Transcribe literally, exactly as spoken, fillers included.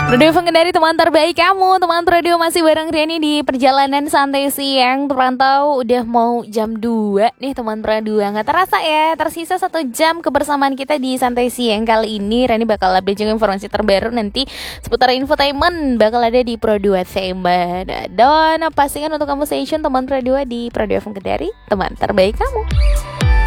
Radio Pengendari teman terbaik kamu, teman radio masih bareng Riani di perjalanan santai siang. Terpantau udah mau jam dua nih teman radio. Nggak terasa ya, tersisa satu jam kebersamaan kita di santai siang. Kali ini Riani bakal update juga informasi terbaru nanti seputar infotainment bakal ada di Pro dua Semba. Dan pastikan untuk kamu station teman radio di Radio Pengendari teman terbaik kamu.